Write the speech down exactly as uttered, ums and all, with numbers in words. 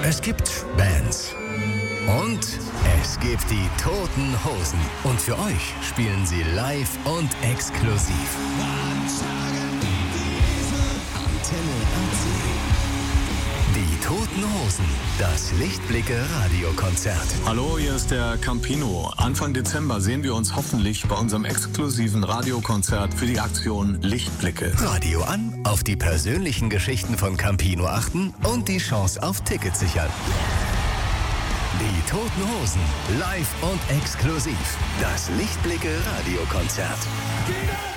Es gibt Bands. Und es gibt die Toten Hosen. Und für euch spielen sie live und exklusiv. Antenne A C. Die Toten Hosen, das Lichtblicke-Radiokonzert. Hallo, hier ist der Campino. Anfang Dezember sehen wir uns hoffentlich bei unserem exklusiven Radiokonzert für die Aktion Lichtblicke. Radio an, auf die persönlichen Geschichten von Campino achten und die Chance auf Tickets sichern. Die Toten Hosen, live und exklusiv. Das Lichtblicke-Radiokonzert.